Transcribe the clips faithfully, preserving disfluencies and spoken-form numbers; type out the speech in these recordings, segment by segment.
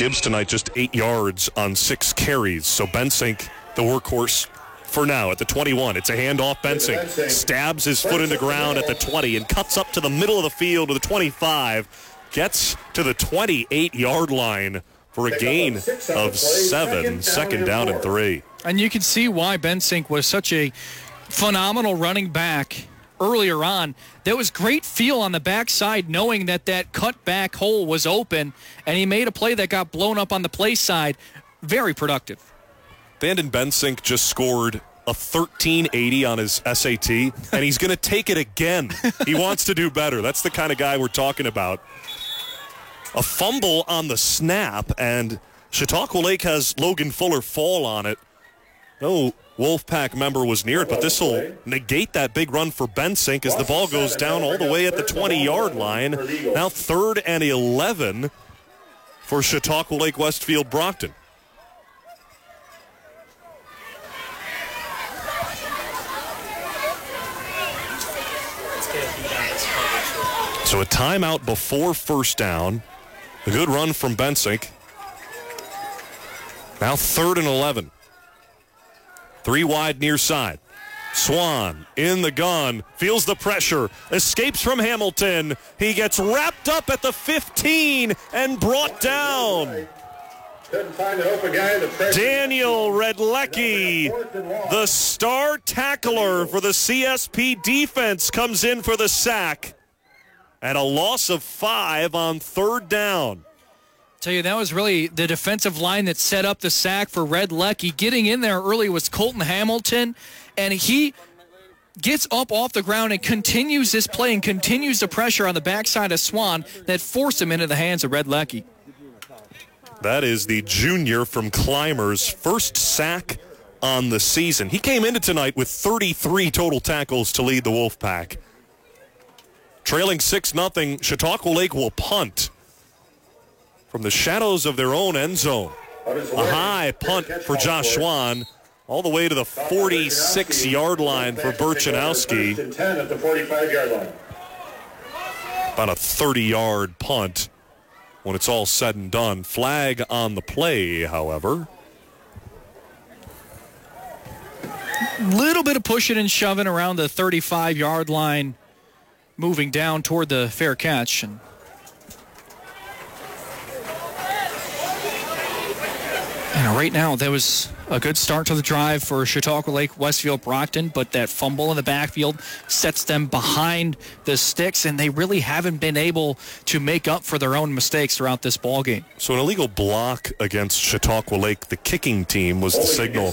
Gibbs tonight just eight yards on six carries. So Bensink, the workhorse for now at the twenty-one. It's a handoff. Bensink stabs his foot in the ground at the twenty and cuts up to the middle of the field to the twenty-five. Gets to the twenty-eight-yard line for a gain of seven, second down and three. And you can see why Bensink was such a phenomenal running back earlier on. There was great feel on the backside knowing that that cut back hole was open, and he made a play that got blown up on the play side. Very productive. Landon Bensink just scored a thirteen eighty on his S A T, and he's going to take it again. He wants to do better. That's the kind of guy we're talking about. A fumble on the snap, and Chautauqua Lake has Logan Fuller fall on it. No Wolfpack member was near it, but this will negate that big run for Bensink as the ball goes down all the way at the twenty-yard line. Now third and eleven for Chautauqua Lake Westfield Brockton. So a timeout before first down. A good run from Bensink. Now third and eleven. Three wide near side. Swan in the gun. Feels the pressure. Escapes from Hamilton. He gets wrapped up at the fifteen and brought down. Couldn't find an open guy in the pressure. Daniel Redlecki, the star tackler for the C S P defense, comes in for the sack. And a loss of five on third down. Tell you, that was really the defensive line that set up the sack for Redlecki. Getting in there early was Colton Hamilton, and he gets up off the ground and continues this play and continues the pressure on the backside of Swan that forced him into the hands of Redlecki. That is the junior from Climbers' first sack on the season. He came into tonight with thirty-three total tackles to lead the Wolfpack. Trailing six nothing, Chautauqua Lake will punt from the shadows of their own end zone. A high punt for Josh Swan all the way to the forty-six-yard line for Burchanowski. About a thirty-yard punt when it's all said and done. Flag on the play, however. Little bit of pushing and shoving around the thirty-five-yard line, moving down toward the fair catch. And And right now, that was a good start to the drive for Chautauqua Lake Westfield Brockton, but that fumble in the backfield sets them behind the sticks, and they really haven't been able to make up for their own mistakes throughout this ball game. So an illegal block against Chautauqua Lake, the kicking team, was the signal.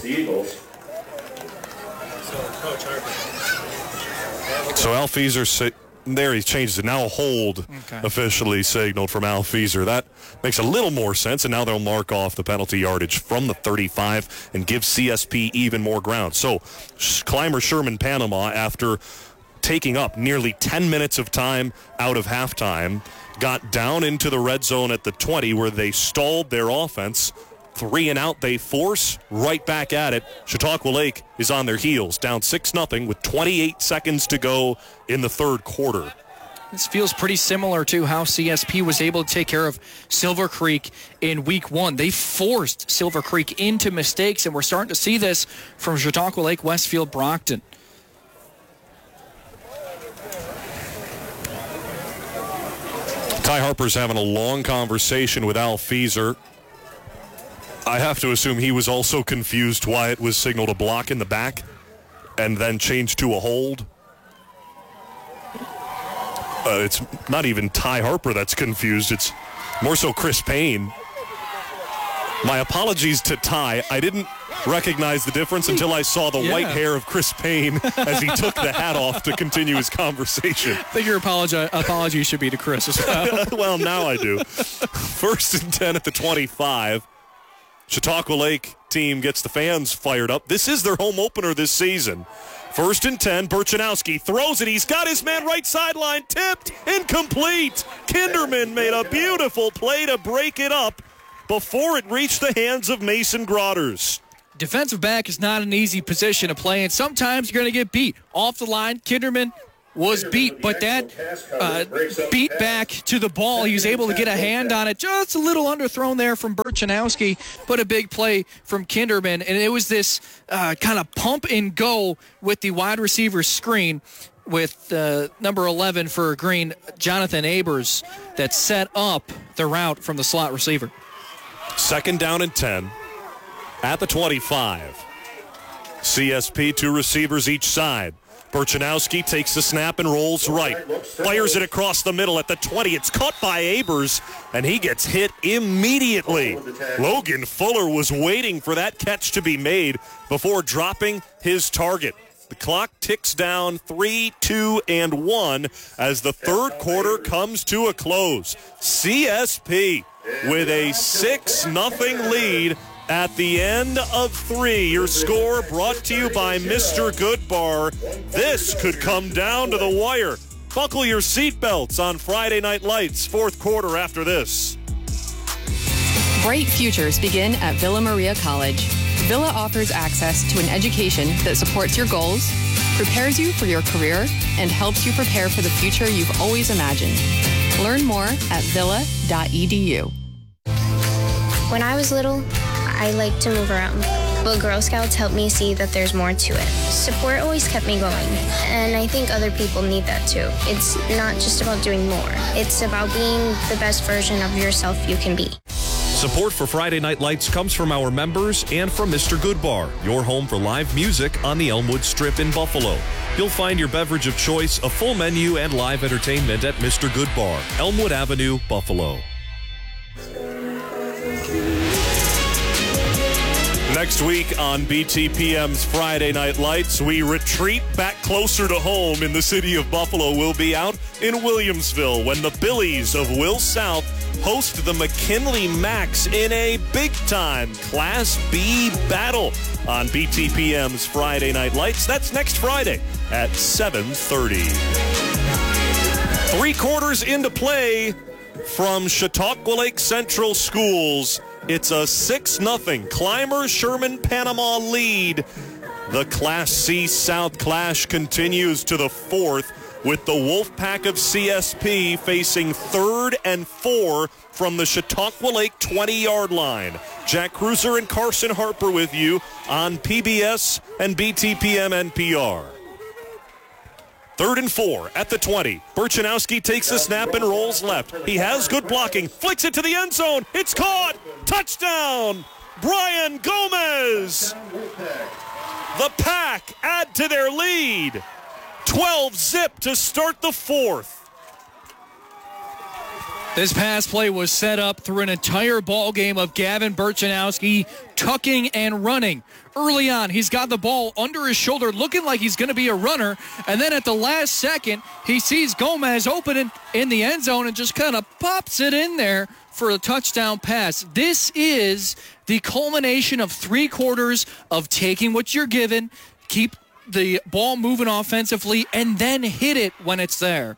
So Al Fieser sa- there he changes it. Now a hold okay. officially signaled from Al Fieser. That makes a little more sense, and now they'll mark off the penalty yardage from the thirty-five and give C S P even more ground. So Clymer Sherman Panama, after taking up nearly ten minutes of time out of halftime, got down into the red zone at the twenty where they stalled their offense. Three and out they force, right back at it. Chautauqua Lake is on their heels, down six nothing with twenty-eight seconds to go in the third quarter. This feels pretty similar to how C S P was able to take care of Silver Creek in week one. They forced Silver Creek into mistakes, and we're starting to see this from Chautauqua Lake Westfield Brockton. Ty Harper's having a long conversation with Al Fieser. I have to assume he was also confused why it was signaled a block in the back and then changed to a hold. Uh, it's not even Ty Harper that's confused. It's more so Chris Payne. My apologies to Ty. I didn't recognize the difference until I saw the yeah. white hair of Chris Payne as he took the hat off to continue his conversation. I think your apology, apology should be to Chris as well. Well, now I do. First and ten at the twenty-five. Chautauqua Lake team gets the fans fired up. This is their home opener this season. First and ten, Burchanowski throws it. He's got his man right sideline, tipped, incomplete. Kinderman made a beautiful play to break it up before it reached the hands of Mason Grotters. Defensive back is not an easy position to play, and sometimes you're going to get beat. Off the line, Kinderman was beat, but that uh, beat back to the ball, he was able to get a hand on it. Just a little underthrown there from Burchanowski, but a big play from Kinderman. And it was this uh, kind of pump and go with the wide receiver screen with uh, number eleven for Green, Jonathan Abers, that set up the route from the slot receiver. Second down and ten at the twenty-five. C S P, two receivers each side. Burchanowski takes the snap and rolls right. Fires it across the middle at the twenty. It's caught by Abers, and he gets hit immediately. Logan Fuller was waiting for that catch to be made before dropping his target. The clock ticks down three, two, and one as the third quarter comes to a close. C S P with a six nothing lead at the end of three. Your score brought to you by Mister Goodbar. This could come down to the wire. Buckle your seatbelts on Friday Night Lights, fourth quarter after this. Bright futures begin at Villa Maria College. Villa offers access to an education that supports your goals, prepares you for your career, and helps you prepare for the future you've always imagined. Learn more at villa dot e d u. When I was little, I liked to move around, but Girl Scouts helped me see that there's more to it. Support always kept me going, and I think other people need that too. It's not just about doing more. It's about being the best version of yourself you can be. Support for Friday Night Lights comes from our members and from Mister Goodbar, your home for live music on the Elmwood Strip in Buffalo. You'll find your beverage of choice, a full menu, and live entertainment at Mister Goodbar, Elmwood Avenue, Buffalo. Next week on B T P M's Friday Night Lights, we retreat back closer to home in the city of Buffalo. We'll be out in Williamsville when the Billies of Will South host the McKinley Max in a big-time Class B battle on B T P M's Friday Night Lights. That's next Friday at seven thirty. Three quarters into play from Chautauqua Lake Central Schools. It's a six nothing Clymer Sherman Panama lead. The Class C South clash continues to the fourth with the Wolfpack of C S P facing third and four from the Chautauqua Lake twenty-yard line. Jack Cruiser and Carson Harper with you on P B S and B T P M N P R. Third and four at the twenty. Burchanowski takes the snap and rolls left. He has good blocking. Flicks it to the end zone. It's caught. Touchdown. Brian Gomez. The Pack add to their lead. twelve zip to start the fourth. This pass play was set up through an entire ball game of Gavin Burchanowski tucking and running. Early on, he's got the ball under his shoulder looking like he's going to be a runner, and then at the last second, he sees Gomez opening in the end zone and just kind of pops it in there for a touchdown pass. This is the culmination of three quarters of taking what you're given, keep the ball moving offensively, and then hit it when it's there.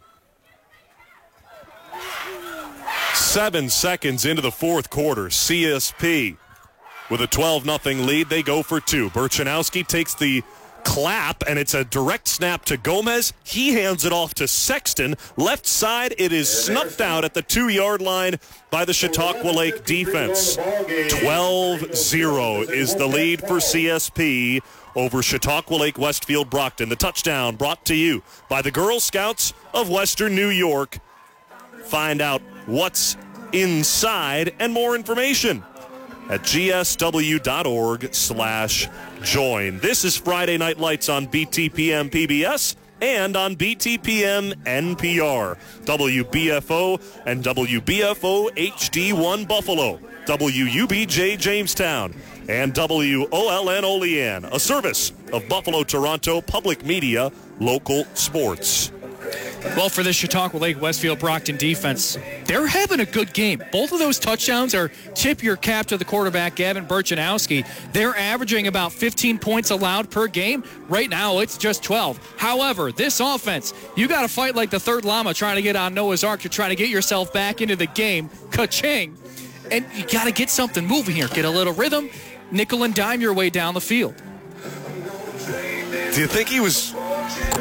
Seven seconds into the fourth quarter, C S P with a twelve nothing lead. They go for two. Burchanowski takes the clap, and it's a direct snap to Gomez. He hands it off to Sexton. Left side, it is snuffed out at the two-yard line by the Chautauqua Lake defense. twelve zero is the lead for C S P over Chautauqua Lake Westfield Brockton. The touchdown brought to you by the Girl Scouts of Western New York. Find out what's inside and more information at g s w dot org slash join. This is Friday Night Lights on B T P M P B S and on B T P M N P R, W B F O and W B F O H D one Buffalo, W U B J Jamestown, and W O L N Olean, a service of Buffalo Toronto Public Media Local Sports. Well, for the Chautauqua Lake Westfield Brockton defense, they're having a good game. Both of those touchdowns are tip your cap to the quarterback, Gavin Burchanowski. They're averaging about fifteen points allowed per game. Right now, it's just twelve. However, this offense, you got to fight like the third llama trying to get on Noah's Ark to try to get yourself back into the game. Ka-ching. And you got to get something moving here. Get a little rhythm, nickel and dime your way down the field. Do you think he was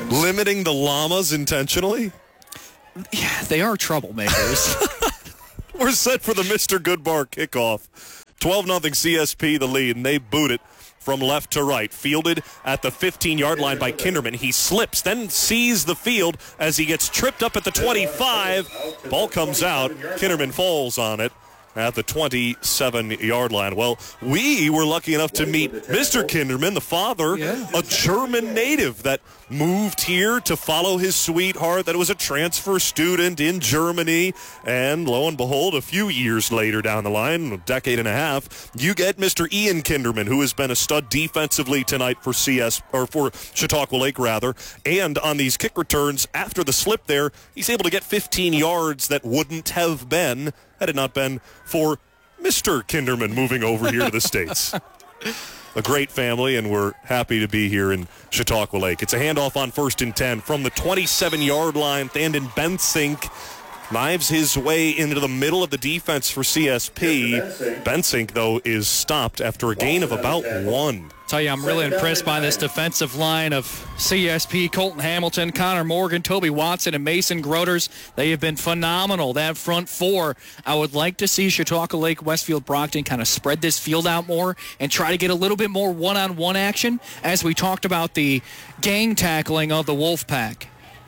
Limiting the llamas intentionally? Yeah, they are troublemakers. We're set for the Mister Goodbar kickoff. twelve nothing C S P the lead, and they boot it from left to right. Fielded at the fifteen-yard line by Kinderman. He slips, then sees the field as he gets tripped up at the twenty-five. Ball comes out. Kinderman falls on it at the twenty-seven-yard line. Well, we were lucky enough to meet Mister Kinderman, the father, yeah. a German native that moved here to follow his sweetheart that was a transfer student in Germany. And lo and behold, a few years later down the line, a decade and a half, you get Mister Ian Kinderman, who has been a stud defensively tonight for C S or for Chautauqua Lake rather. And on these kick returns after the slip there, he's able to get fifteen yards that wouldn't have been had it not been for Mister Kinderman moving over here to the States. A great family, and we're happy to be here in Chautauqua Lake. It's a handoff on first and ten from the twenty-seven-yard line. Landon Bensink knives his way into the middle of the defense for C S P. Bensink, though, is stopped after a gain of about one. Tell you, I'm really impressed by this defensive line of C S P. Colton Hamilton, Connor Morgan, Toby Watson, and Mason Groders. They have been phenomenal. That front four. I would like to see Chautauqua Lake, Westfield, Brockton kind of spread this field out more and try to get a little bit more one-on-one action as we talked about the gang tackling of the Wolfpack.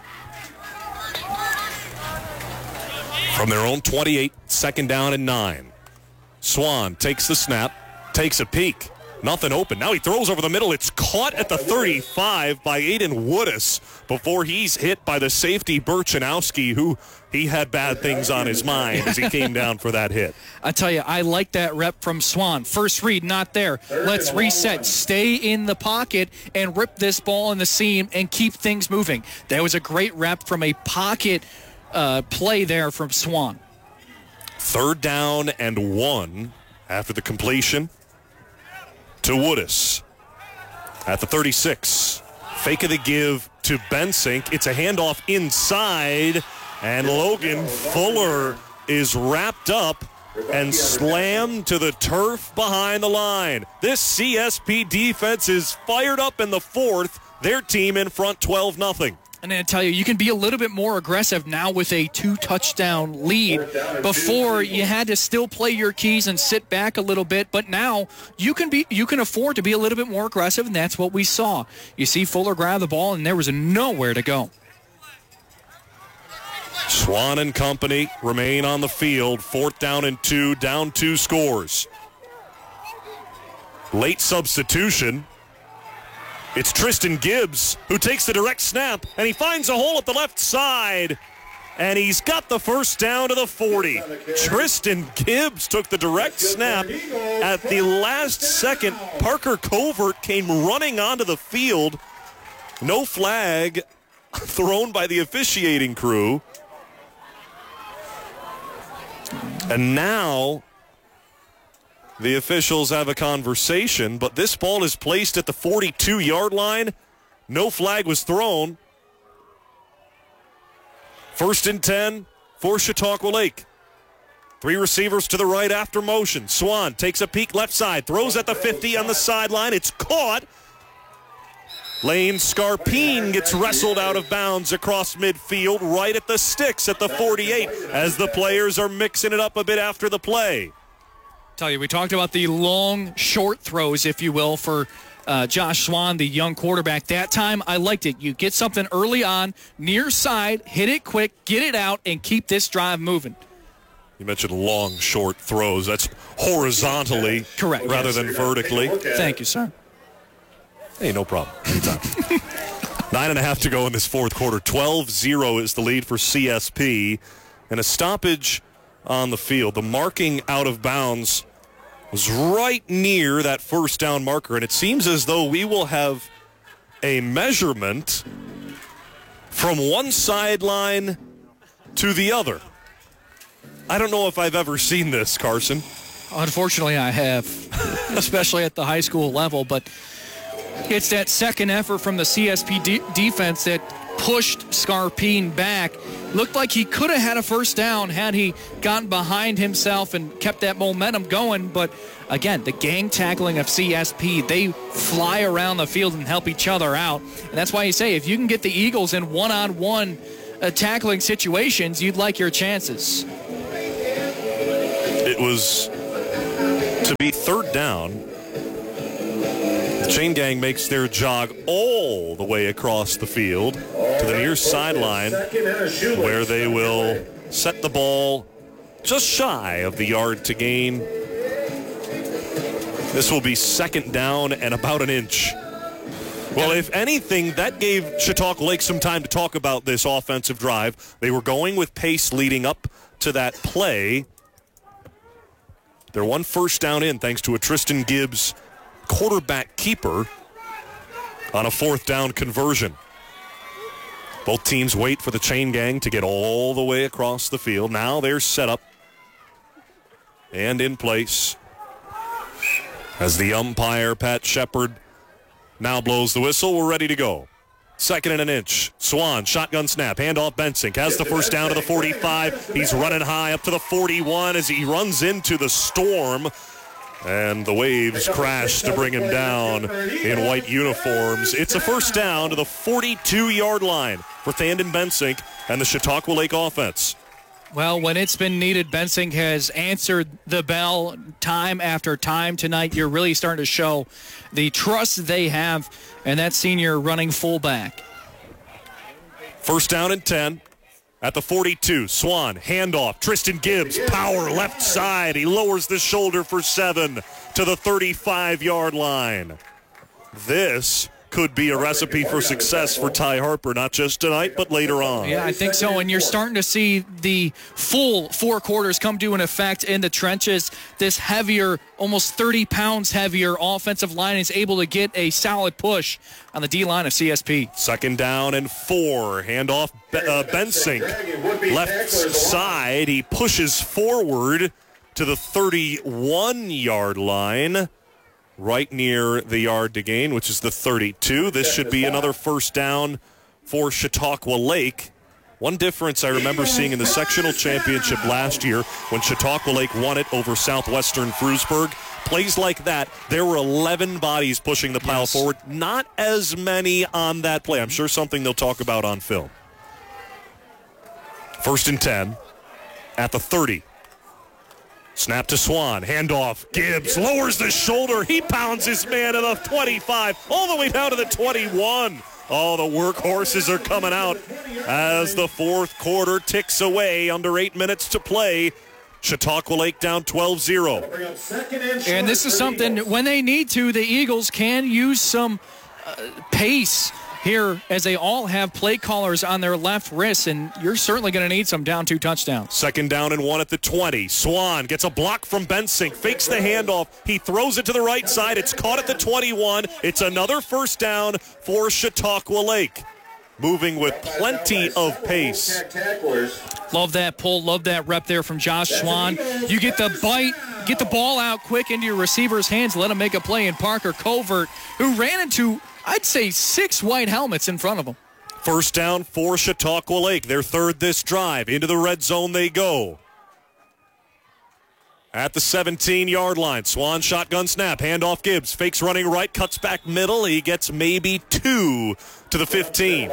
From their own twenty-eight, second down and nine. Swan takes the snap, takes a peek. Nothing open. Now he throws over the middle. It's caught at the thirty-five by Aiden Woodis before he's hit by the safety Burchanowski, who he had bad things on his mind as he came down for that hit. I tell you, I like that rep from Swan. First read, not there. Let's reset. Stay in the pocket and rip this ball in the seam and keep things moving. That was a great rep from a pocket uh, play there from Swan. Third down and one after the completion to Woodis at the thirty-six. Fake of the give to Bensink. It's a handoff inside, and Logan Fuller is wrapped up and slammed to the turf behind the line. This C S P defense is fired up in the fourth. Their team in front twelve nothing. And I tell you, you can be a little bit more aggressive now with a two-touchdown lead. Before, you had to still play your keys and sit back a little bit, but now you can be you can afford to be a little bit more aggressive, and that's what we saw. You see Fuller grab the ball, and there was nowhere to go. Swan and company remain on the field. Fourth down and two, down two scores. Late substitution. It's Tristan Gibbs who takes the direct snap, and he finds a hole at the left side, and he's got the first down to the forty. Tristan Gibbs took the direct snap at the last second. Parker Covert came running onto the field. No flag thrown by the officiating crew. And now the officials have a conversation, but this ball is placed at the forty-two-yard line. No flag was thrown. First and ten for Chautauqua Lake. Three receivers to the right after motion. Swan takes a peek left side, throws at the fifty on the sideline. It's caught. Lane Scarpine gets wrestled out of bounds across midfield right at the sticks at the forty-eight as the players are mixing it up a bit after the play. Tell you, we talked about the long, short throws, if you will, for uh, Josh Swan, the young quarterback. That time, I liked it. You get something early on, near side, hit it quick, get it out, and keep this drive moving. You mentioned long, short throws. That's horizontally correct, rather yes. than vertically. Thank you, sir. Hey, no problem. Anytime. Nine and a half to go in this fourth quarter. twelve zero is the lead for C S P. And a stoppage on the field. The marking out of bounds was right near that first down marker, and it seems as though we will have a measurement from one sideline to the other. I don't know if I've ever seen this, Carson. Unfortunately, I have, especially at the high school level, but it's that second effort from the C S P de- defense that pushed Scarpine back. Looked like he could have had a first down had he gotten behind himself and kept that momentum going. But again, the gang tackling of C S P, they fly around the field and help each other out. And that's why you say if you can get the Eagles in one-on-one uh, tackling situations, you'd like your chances. It was to be third down. The chain gang makes their jog all the way across the field to the near sideline, where they will set the ball just shy of the yard to gain. This will be second down and about an inch. Well, if anything, that gave Chautauqua Lake some time to talk about this offensive drive. They were going with pace leading up to that play. They're one first down in thanks to a Tristan Gibbs quarterback keeper on a fourth down conversion. Both teams wait for the chain gang to get all the way across the field. Now they're set up and in place as the umpire, Pat Shepard, now blows the whistle. We're ready to go. Second and an inch. Swan, shotgun snap, handoff Bensink. Has the first down to the forty-five. He's running high up to the forty-one as he runs into the storm. And the Waves crash to bring him down in white uniforms. It's a first down to the forty-two-yard line for Thandon Bensink and the Chautauqua Lake offense. Well, when it's been needed, Bensink has answered the bell time after time tonight. You're really starting to show the trust they have in that senior running fullback. First down and ten. At the forty-two, Swan, handoff, Tristan Gibbs, power left side. He lowers the shoulder for seven to the thirty-five-yard line. This could be a recipe for success for Ty Harper, not just tonight, but later on. Yeah, I think so, and you're starting to see the full four quarters come to an effect in the trenches. This heavier, almost thirty pounds heavier offensive line is able to get a solid push on the D-line of C S P. Second down and four. Handoff, uh, Bensink. Left side, he pushes forward to the thirty-one-yard line. Right near the yard to gain, which is the thirty-two. This should be another first down for Chautauqua Lake. One difference I remember seeing in the sectional championship last year when Chautauqua Lake won it over Southwestern Frewsburg. Plays like that, there were eleven bodies pushing the pile yes. forward. Not as many on that play. I'm sure something they'll talk about on film. First and ten at the thirty. Snap to Swan, handoff, Gibbs lowers the shoulder, he pounds his man to the twenty-five, all the way down to the twenty-one. All the workhorses are coming out as the fourth quarter ticks away, under eight minutes to play. Chautauqua Lake down twelve zero. And this is something, when they need to, the Eagles can use some uh, pace here as they all have play callers on their left wrists, and you're certainly going to need some down two touchdowns. Second down and one at the twenty. Swan gets a block from Bensink, fakes the handoff. He throws it to the right side. It's caught at the twenty-one. It's another first down for Chautauqua Lake. Moving with plenty of pace. Love that pull, love that rep there from Josh Swan. You get the bite, get the ball out quick into your receiver's hands, let him make a play. And Parker Covert, who ran into, I'd say, six white helmets in front of him. First down for Chautauqua Lake. Their third this drive. Into the red zone they go. At the seventeen-yard line, Swan shotgun snap, handoff Gibbs, fakes running right, cuts back middle. He gets maybe two to the fifteen.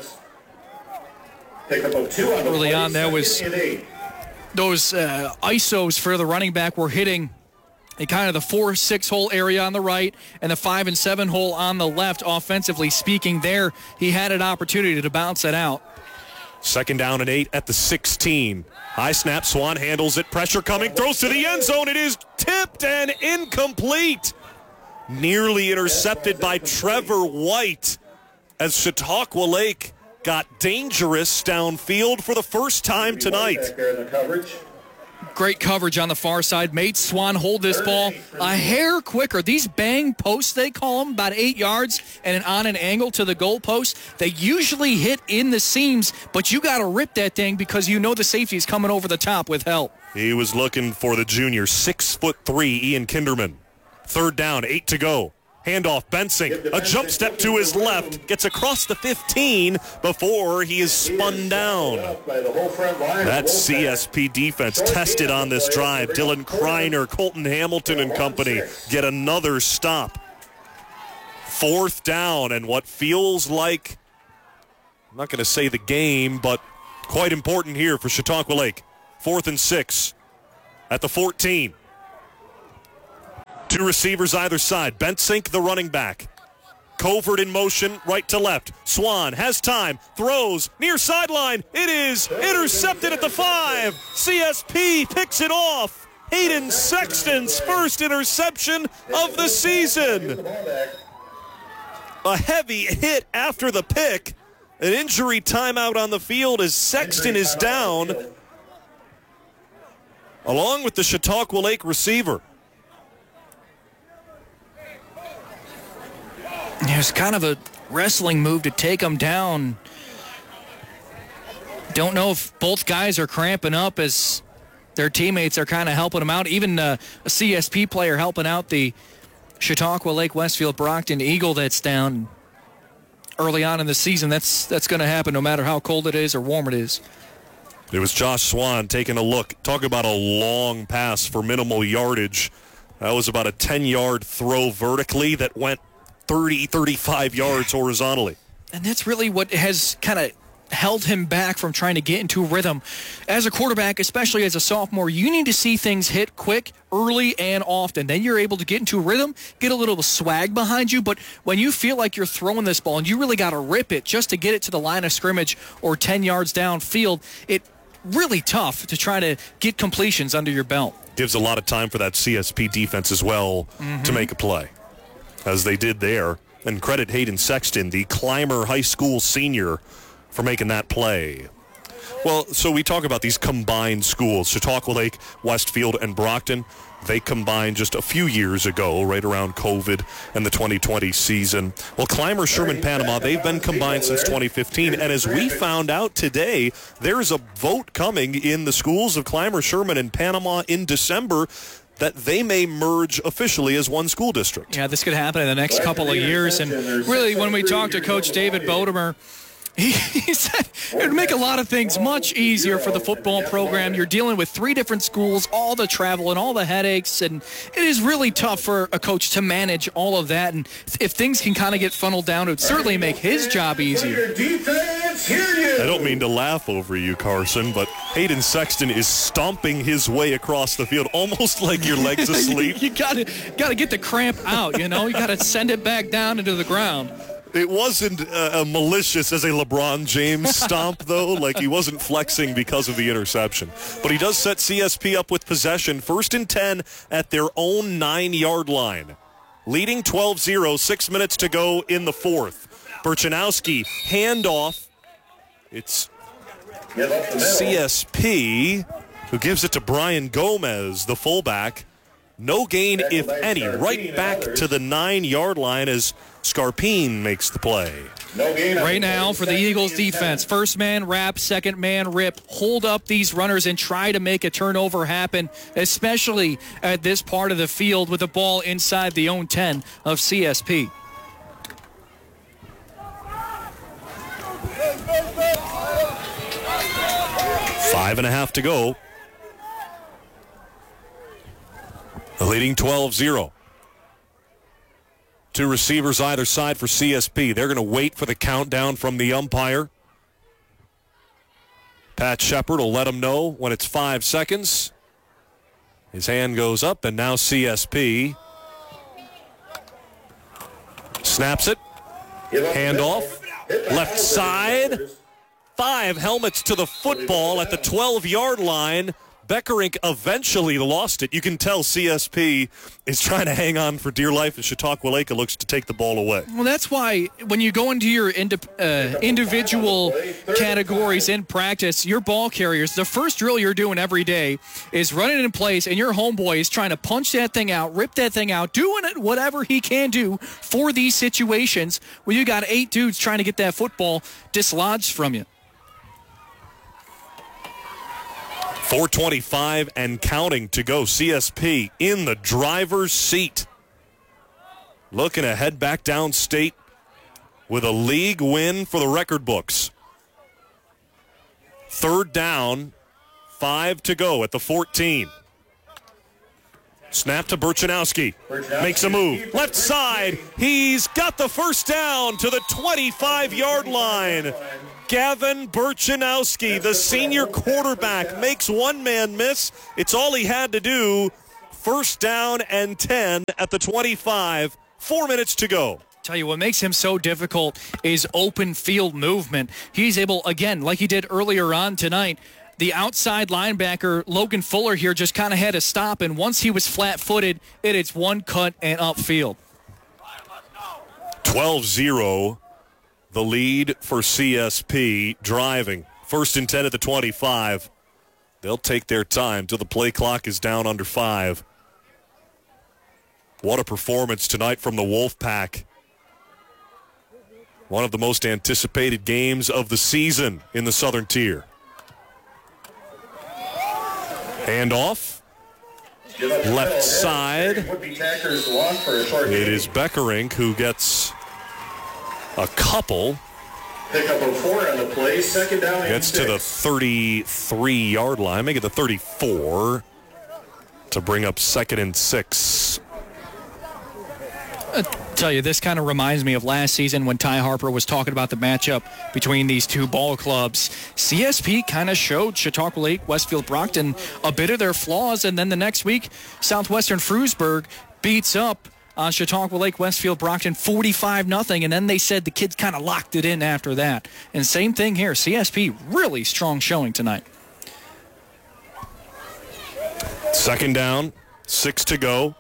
Early on, that was those uh, I S Os for the running back were hitting in kind of the four six hole area on the right and the five and seven hole on the left. Offensively speaking, there he had an opportunity to bounce it out. Second down and eight at the sixteen. High snap, Swan handles it, pressure coming, throws to the end zone. It is tipped and incomplete. Nearly intercepted by Trevor White as Chautauqua Lake got dangerous downfield for the first time tonight. Great coverage on the far side. Made Swan hold this ball a hair quicker. These bang posts, they call them, about eight yards and an on an angle to the goal post. They usually hit in the seams, but you got to rip that thing because you know the safety's coming over the top with help. He was looking for the junior, six foot three, Ian Kinderman. Third down, eight to go. Handoff, Bensink, a jump step to his left, gets across the fifteen before he is spun down. That C S P defense tested on this drive. Dylan Kreiner, Colton Hamilton and company get another stop. Fourth down, and what feels like, I'm not going to say the game, but quite important here for Chautauqua Lake. Fourth and six at the fourteen. Two receivers either side. Bensink, the running back. Covert in motion, right to left. Swan has time, throws, near sideline. It is intercepted at the five. C S P picks it off. Hayden Sexton's first interception of the season. A heavy hit after the pick. An injury timeout on the field as Sexton is down, along with the Chautauqua Lake receiver. It was kind of a wrestling move to take him down. Don't know if both guys are cramping up as their teammates are kind of helping them out. Even uh, a C S P player helping out the Chautauqua Lake Westfield Brockton Eagle that's down early on in the season. That's that's going to happen no matter how cold it is or warm it is. It was Josh Swan taking a look. Talk about a long pass for minimal yardage. That was about a ten-yard throw vertically that went thirty, thirty-five yards horizontally. And that's really what has kind of held him back from trying to get into a rhythm. As a quarterback, especially as a sophomore, you need to see things hit quick, early, and often. Then you're able to get into a rhythm, get a little swag behind you. But when you feel like you're throwing this ball and you really got to rip it just to get it to the line of scrimmage or ten yards downfield, it's really tough to try to get completions under your belt. Gives a lot of time for that C S P defense as well mm-hmm. to make a play, as they did there. And credit Hayden Sexton, the Clymer High School senior, for making that play. Well, so we talk about these combined schools, Chautauqua Lake, Westfield, and Brockton. They combined just a few years ago, right around COVID and the twenty twenty season. Well, Clymer, Sherman, Panama, they've been combined since twenty fifteen. And as we found out today, there's a vote coming in the schools of Clymer, Sherman, and Panama in December that they may merge officially as one school district. Yeah, this could happen in the next couple of years. And really, when we talked to Coach David Bodemer, He, he said it would make a lot of things much easier for the football program. You're dealing with three different schools, all the travel and all the headaches, and it is really tough for a coach to manage all of that. And if things can kind of get funneled down, it would certainly make his job easier. I don't mean to laugh over you, Carson, but Hayden Sexton is stomping his way across the field, almost like your legs asleep. you gotta gotta get the cramp out, you know. You gotta send it back down into the ground. It wasn't uh, uh, malicious as a LeBron James stomp, though. Like, he wasn't flexing because of the interception. But he does set C S P up with possession. First and ten at their own nine-yard line. Leading twelve zero, six minutes to go in the fourth. Burchanowski, handoff. It's C S P who gives it to Brian Gomez, the fullback. No gain, if any, right back to the nine-yard line as Scarpine makes the play. Right now for the Eagles defense, first man wrap, second man rip, hold up these runners and try to make a turnover happen, especially at this part of the field with the ball inside the own ten of C S P. Five and a half to go. Leading twelve zero. Two receivers either side for C S P. They're going to wait for the countdown from the umpire. Pat Shepard will let them know when it's five seconds. His hand goes up, and now C S P snaps it. Handoff. Left side. Five helmets to the football at the twelve-yard line. Beckerink eventually lost it. You can tell C S P is trying to hang on for dear life as Chautauqua Lake looks to take the ball away. Well, that's why when you go into your indi- uh, individual categories in practice, your ball carriers, the first drill you're doing every day is running in place, and your homeboy is trying to punch that thing out, rip that thing out, doing it whatever he can do for these situations where you got eight dudes trying to get that football dislodged from you. four twenty-five and counting to go. C S P in the driver's seat. looking to head back downstate with a league win for the record books. Third down, five to go at the fourteen. Snap to Burchanowski. Makes a move. Left side. He's got the first down to the twenty-five-yard line. Gavin Burchanowski, the senior quarterback, makes one man miss. It's all he had to do. First down and ten at the twenty-five. Four minutes to go. Tell you what makes him so difficult is open field movement. He's able, again, like he did earlier on tonight, the outside linebacker, Logan Fuller here, just kind of had to stop, and once he was flat-footed, it is one cut and upfield. twelve zero, the lead for C S P, driving. First and ten at the twenty-five. They'll take their time till the play clock is down under five. What a performance tonight from the Wolfpack. One of the most anticipated games of the season in the Southern Tier. Hand off. Left side. It is Beckerink who gets a couple. Pick up a four on the play. Second down and Gets to the thirty-three-yard line. Make it the thirty-four to bring up second and six. I tell you, this kind of reminds me of last season when Ty Harper was talking about the matchup between these two ball clubs. C S P kind of showed Chautauqua Lake, Westfield Brockton a bit of their flaws, and then the next week, Southwestern Frewsburg beats up on Chautauqua Lake, Westfield Brockton forty-five nothing, and then they said the kids kind of locked it in after that. And same thing here, C S P really strong showing tonight. Second down, six to go.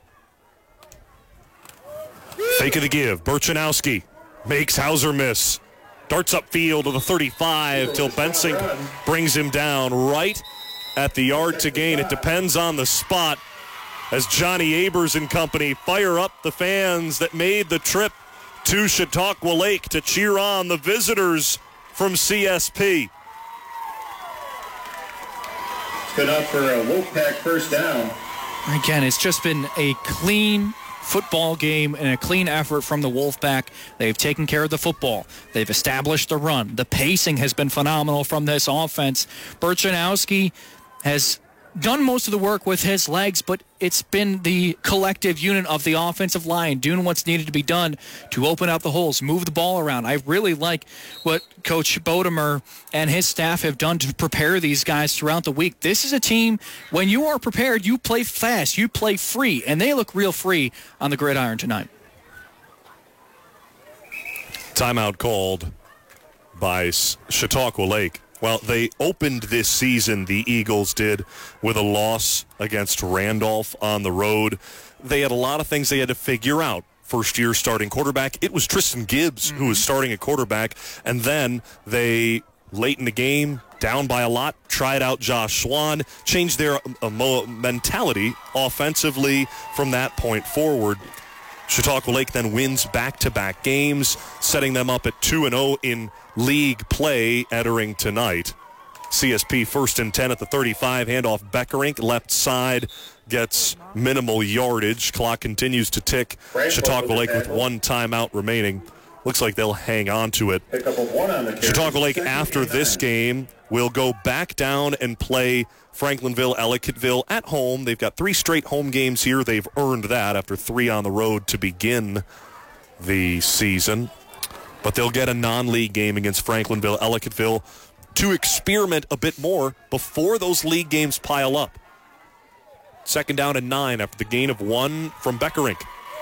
Fake of the give. Burchanowski makes Hauser miss. Darts upfield to the thirty-five till Bensink brings him down right at the yard to gain. It depends on the spot as Johnny Abers and company fire up the fans that made the trip to Chautauqua Lake to cheer on the visitors from C S P. Good up for a Wolfpack first down. Again, it's just been a clean football game and a clean effort from the Wolfpack. They've taken care of the football. They've established the run. The pacing has been phenomenal from this offense. Burchanowski has done most of the work with his legs, but it's been the collective unit of the offensive line doing what's needed to be done to open up the holes, move the ball around. I really like what Coach Bodemer and his staff have done to prepare these guys throughout the week. This is a team, when you are prepared, you play fast, you play free, and they look real free on the gridiron tonight. Timeout called by Chautauqua Lake. Well, they opened this season, the Eagles did, with a loss against Randolph on the road. They had a lot of things they had to figure out. First-year starting quarterback, it was Tristan Gibbs mm-hmm. who was starting at quarterback. And then they, late in the game, down by a lot, tried out Josh Swan, changed their uh, mentality offensively from that point forward. Chautauqua Lake then wins back-to-back games, setting them up at two and oh in league play entering tonight. C S P first and ten at the thirty-five. Handoff Beckerink, left side, gets minimal yardage. Clock continues to tick. Chautauqua Lake with one timeout remaining. Looks like they'll hang on to it. Chautauqua Lake, after this game, will go back down and play Franklinville, Ellicottville at home. They've got three straight home games here. They've earned that after three on the road to begin the season. But they'll get a non-league game against Franklinville, Ellicottville to experiment a bit more before those league games pile up. Second down and nine after the gain of one from Beckerink.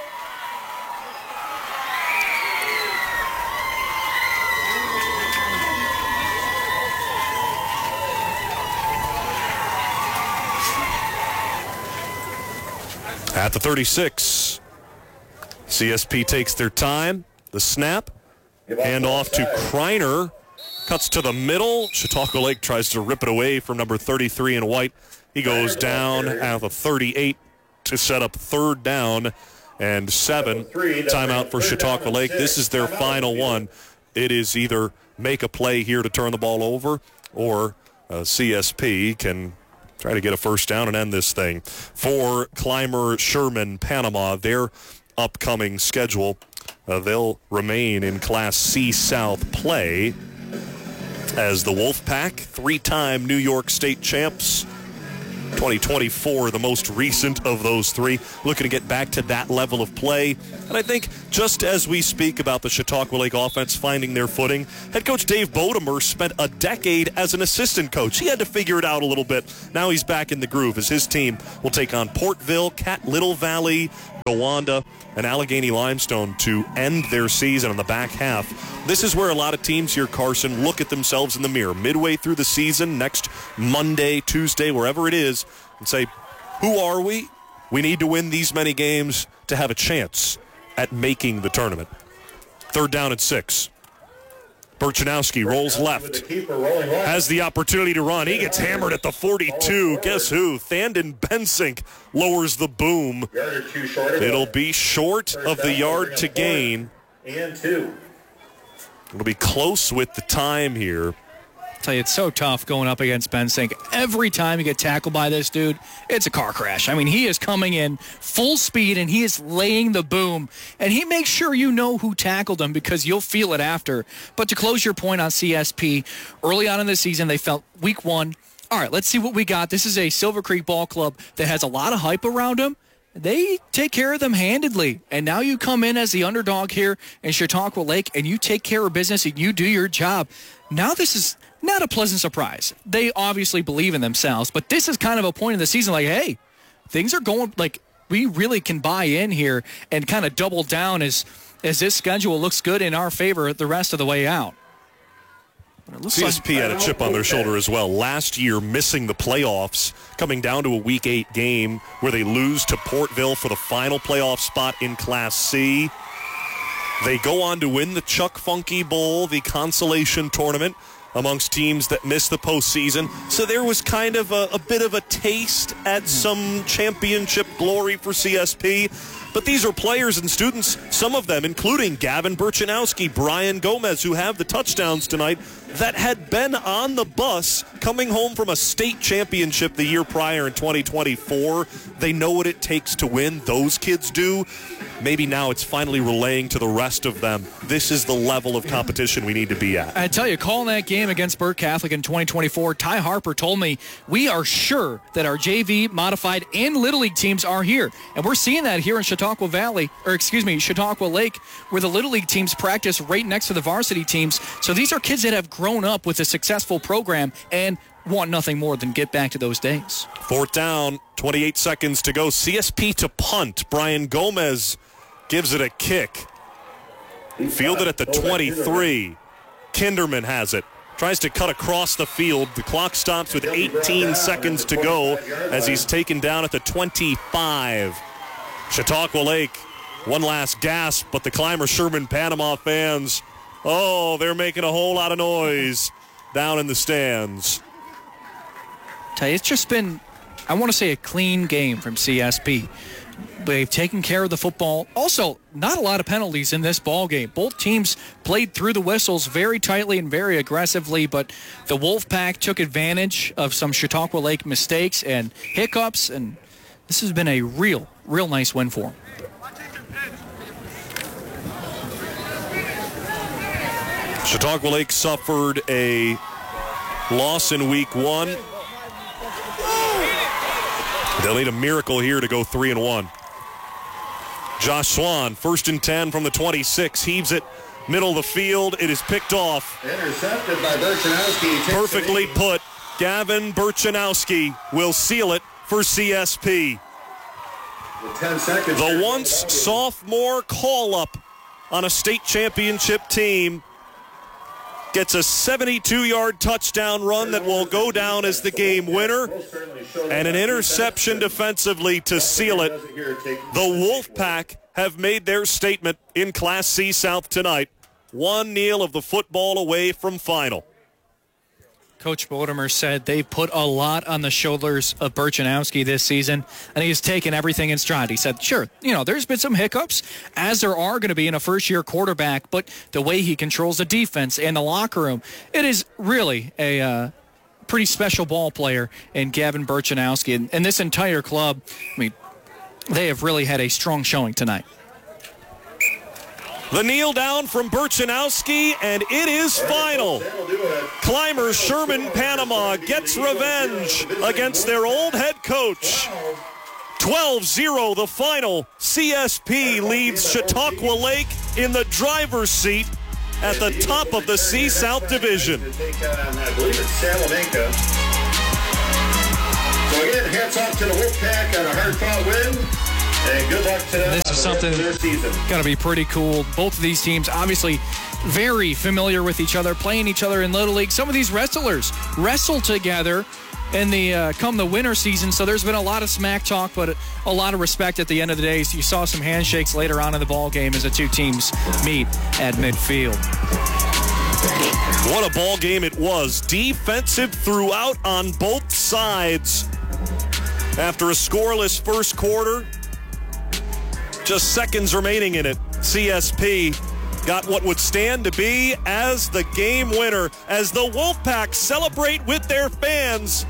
At the thirty-six, C S P takes their time. The snap, hand off to Kreiner, cuts to the middle. Chautauqua Lake tries to rip it away from number thirty-three in white. He goes down at the thirty-eight to set up third down and seven. Timeout for Chautauqua Lake. This is their final one. It is either make a play here to turn the ball over, or uh, C S P can try to get a first down and end this thing. For Clymer Sherman, Panama, their upcoming schedule. Uh, they'll remain in Class C South play as the Wolfpack, three-time New York State champs. twenty twenty-four, the most recent of those three, looking to get back to that level of play. And I think just as we speak about the Chautauqua Lake offense finding their footing, head coach Dave Bodemer spent a decade as an assistant coach. He had to figure it out a little bit. Now he's back in the groove as his team will take on Portville, Cat Little Valley, Gowanda, and Allegheny Limestone to end their season in the back half. This is where a lot of teams here, Carson, look at themselves in the mirror midway through the season, next Monday, Tuesday, wherever it is, and say, who are we? We need to win these many games to have a chance at making the tournament. Third down and six. Burchanowski rolls left, has the opportunity to run. He gets hammered at the forty-two. Guess who? Thandon Bensink lowers the boom. It'll be short of the yard to gain. And two. It'll be close with the time here. I tell you, it's so tough going up against Bensink. Every time you get tackled by this dude, it's a car crash. I mean, he is coming in full speed, and he is laying the boom. And he makes sure you know who tackled him because you'll feel it after. But to close your point on C S P, early on in the season, they felt week one, all right, let's see what we got. This is a Silver Creek ball club that has a lot of hype around them. They take care of them handedly. And now you come in as the underdog here in Chautauqua Lake, and you take care of business, and you do your job. Now this is not a pleasant surprise. They obviously believe in themselves, but this is kind of a point in the season like, hey, things are going, like, we really can buy in here and kind of double down as, as this schedule looks good in our favor the rest of the way out. C S P had a chip on their shoulder as well. Last year, missing the playoffs, coming down to a Week eight game where they lose to Portville for the final playoff spot in Class C. They go on to win the Chuck Funky Bowl, the consolation tournament, amongst teams that missed the postseason. So there was kind of a, a bit of a taste at some championship glory for C S P. But these are players and students, some of them, including Gavin Burchanowski, Brian Gomez, who have the touchdowns tonight, that had been on the bus coming home from a state championship the year prior in twenty twenty-four. They know what it takes to win. Those kids do. Maybe now it's finally relaying to the rest of them. This is the level of competition we need to be at. I tell you, calling that game against Burke Catholic in twenty twenty-four, Ty Harper told me we are sure that our J V, modified, and Little League teams are here. And we're seeing that here in Chautauqua Valley, or excuse me, Chautauqua Lake, where the Little League teams practice right next to the varsity teams. So these are kids that have grown up with a successful program and want nothing more than get back to those days. Fourth down, twenty-eight seconds to go. C S P to punt. Brian Gomez gives it a kick. Fielded at the twenty-three. Kinderman has it. Tries to cut across the field. The clock stops with eighteen seconds to go as he's taken down at the twenty-five. Chautauqua Lake, one last gasp, but the Clymer Sherman Panama fans, oh, they're making a whole lot of noise down in the stands. Tell you, it's just been, I want to say, a clean game from C S P. They've taken care of the football. Also, not a lot of penalties in this ball game. Both teams played through the whistles very tightly and very aggressively, but the Wolfpack took advantage of some Chautauqua Lake mistakes and hiccups, and this has been a real, real nice win for them. Chautauqua Lake suffered a loss in week one. They'll need a miracle here to go three and one. Josh Swan, first and ten from the twenty-six, heaves it middle of the field. It is picked off. Intercepted by Burchanowski. Perfectly put. Gavin Burchanowski will seal it for C S P. With ten seconds. The once sophomore call-up on a state championship team gets a seventy-two-yard touchdown run that will go down as the game winner, and an interception defensively to seal it. The Wolfpack have made their statement in Class C South tonight. One kneel of the football away from final. Coach Bodemer said they put a lot on the shoulders of Burchanowski this season, and he's taken everything in stride. He said, sure, you know, there's been some hiccups, as there are going to be in a first-year quarterback, but the way he controls the defense and the locker room, it is really a uh, pretty special ball player in Gavin Burchanowski. And, and this entire club, I mean, they have really had a strong showing tonight. The kneel down from Burchanowski, and it is final. Clymer Sherman Panama gets revenge against their old head coach. twelve zero the final. C S P leads Chautauqua Lake in the driver's seat at the top of the C-South Division. I believe it's Salamanca. So again, hats off to the Wolfpack on a hard-fought win. And good luck to them. This is something got to be pretty cool. Both of these teams obviously very familiar with each other, playing each other in Little League. Some of these wrestlers wrestle together in the uh, come the winter season, so there's been a lot of smack talk, but a lot of respect at the end of the day. So you saw some handshakes later on in the ball game as the two teams meet at midfield. What a ball game it was. Defensive throughout on both sides. After a scoreless first quarter, just seconds remaining in it, C S P got what would stand to be as the game winner. As the Wolfpack celebrate with their fans,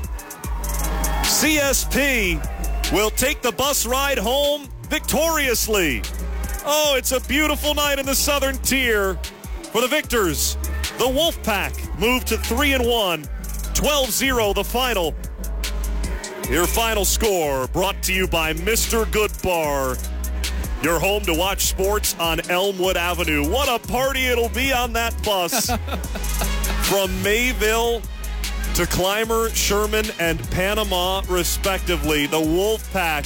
C S P will take the bus ride home victoriously. Oh, it's a beautiful night in the Southern Tier for the victors. The Wolfpack moved to three and one, twelve zero the final. Your final score brought to you by Mister Goodbar. Your home to watch sports on Elmwood Avenue. What a party it'll be on that bus. From Mayville to Clymer, Sherman, and Panama, respectively. The Wolfpack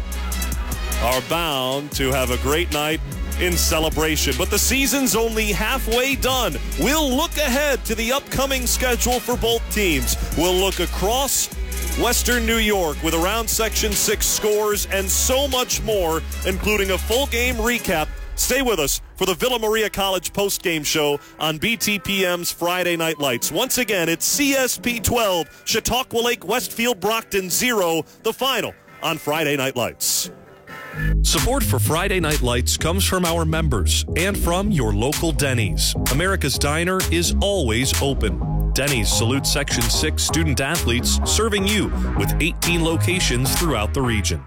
are bound to have a great night in celebration. But the season's only halfway done. We'll look ahead to the upcoming schedule for both teams. We'll look across Western New York with around Section six scores and so much more, including a full game recap. Stay with us for the Villa Maria College postgame show on B T P M's Friday Night Lights. Once again, it's C S P twelve, Chautauqua Lake Westfield Brockton zero, the final on Friday Night Lights. Support for Friday Night Lights comes from our members and from your local Denny's. America's Diner is always open. Denny's salutes Section six student athletes, serving you with eighteen locations throughout the region.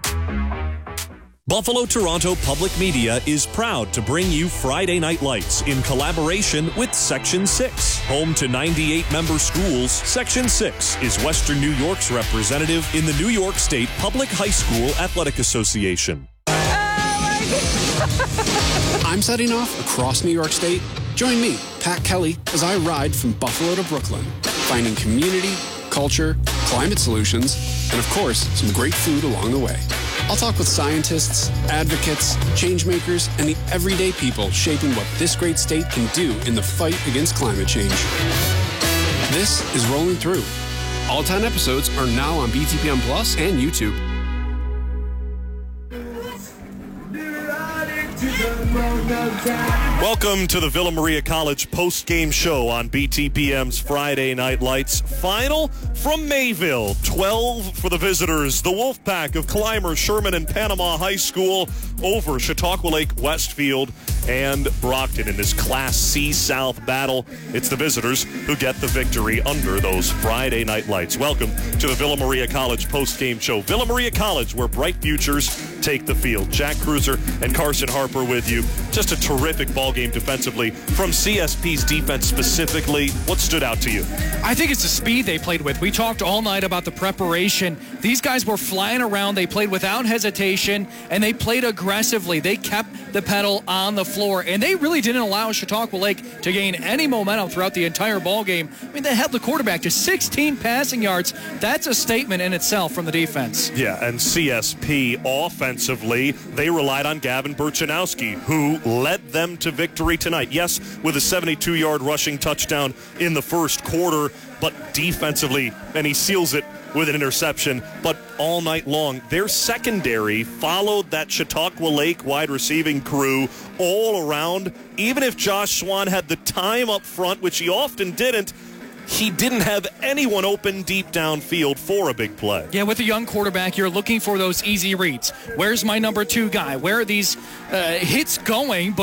Buffalo Toronto Public Media is proud to bring you Friday Night Lights in collaboration with Section six. Home to ninety-eight member schools, Section six is Western New York's representative in the New York State Public High School Athletic Association. I'm setting off across New York State. Join me, Pat Kelly, as I ride from Buffalo to Brooklyn, finding community, culture, climate solutions, and of course, some great food along the way. I'll talk with scientists, advocates, changemakers, and the everyday people shaping what this great state can do in the fight against climate change. This is Rolling Through. All ten episodes are now on B T P M Plus and YouTube. Welcome to the Villa Maria College post-game show on B T P M's Friday Night Lights. Final from Mayville, twelve for the visitors. The Wolfpack of Clymer, Sherman, and Panama High School over Chautauqua Lake, Westfield, and Brockton in this Class C South battle. It's the visitors who get the victory under those Friday Night Lights. Welcome to the Villa Maria College post-game show. Villa Maria College, where bright futures take the field. Jack Cruiser and Carson Harper with you. Just a terrific ball game defensively from C S P's defense specifically. What stood out to you? I think it's the speed they played with. We talked all night about the preparation. These guys were flying around. They played without hesitation, and they played aggressively. They kept the pedal on the floor, and they really didn't allow Chautauqua Lake to gain any momentum throughout the entire ball game. I mean, they held the quarterback to sixteen passing yards. That's a statement in itself from the defense. Yeah, and C S P offensively, they relied on Gavin Burchanowski, who led them to victory tonight. Yes, with a seventy-two yard rushing touchdown in the first quarter, but defensively, and he seals it with an interception. But all night long, their secondary followed that Chautauqua Lake wide receiving crew all around. Even if Josh Swan had the time up front, which he often didn't, he didn't have anyone open deep downfield for a big play. Yeah, with a young quarterback, you're looking for those easy reads. Where's my number two guy? Where are these uh, hits going? But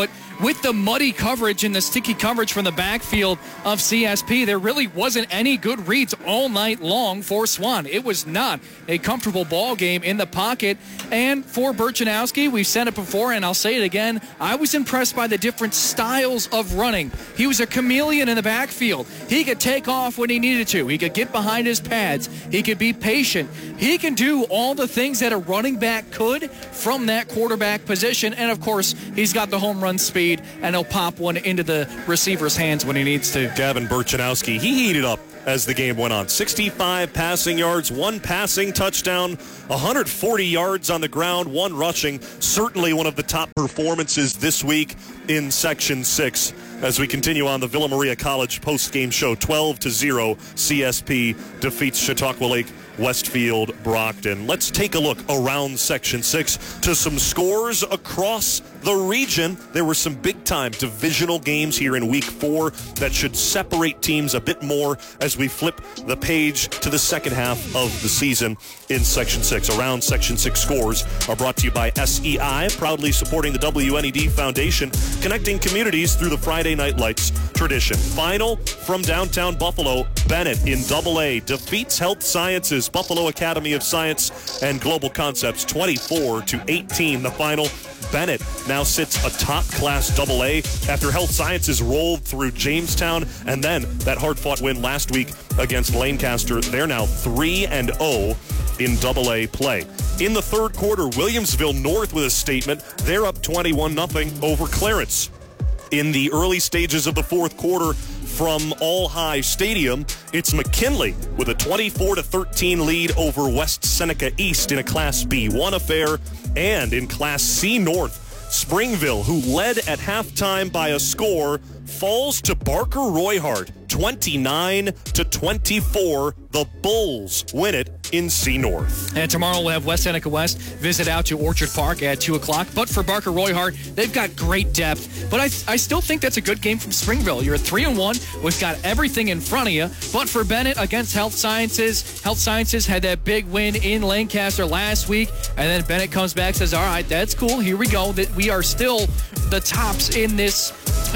with the muddy coverage and the sticky coverage from the backfield of C S P, there really wasn't any good reads all night long for Swan. It was not a comfortable ball game in the pocket. And for Burchanowski, we've said it before, and I'll say it again, I was impressed by the different styles of running. He was a chameleon in the backfield. He could take off when he needed to. He could get behind his pads. He could be patient. He can do all the things that a running back could from that quarterback position. And, of course, he's got the home run speed, and he'll pop one into the receiver's hands when he needs to. Gavin Burchanowski, he heated up as the game went on. sixty-five passing yards, one passing touchdown, one hundred forty yards on the ground, one rushing. Certainly one of the top performances this week in Section six. As we continue on the Villa Maria College post-game show, twelve to zero, C S P defeats Chautauqua Lake Westfield Brockton. Let's take a look around Section six to some scores across the region. There were some big-time divisional games here in Week four that should separate teams a bit more as we flip the page to the second half of the season in Section six. Around Section six scores are brought to you by S E I, proudly supporting the W N E D Foundation, connecting communities through the Friday Night Lights tradition. Final from downtown Buffalo, Bennett in double A defeats Health Sciences, Buffalo Academy of Science and Global Concepts, twenty-four to eighteen. The final. Bennett now sits atop Class double A after Health Sciences rolled through Jamestown, and then that hard-fought win last week against Lancaster. They're now three and oh in double A play. In the third quarter, Williamsville North with a statement. They're up twenty-one nothing over Clarence. In the early stages of the fourth quarter from All High Stadium, it's McKinley with a twenty-four to thirteen lead over West Seneca East in a Class B one affair. And in Class C North, Springville, who led at halftime by a score, falls to Barker Royhart, twenty-nine to twenty-four. The Bulls win it in C North. And tomorrow we'll have West Seneca West visit out to Orchard Park at two o'clock. But for Barker Royhart, they've got great depth. But I, I still think that's a good game from Springville. You're three and one. We've got everything in front of you. But for Bennett against Health Sciences, Health Sciences had that big win in Lancaster last week. And then Bennett comes back and says, all right, that's cool. Here we go. That we are still the tops in this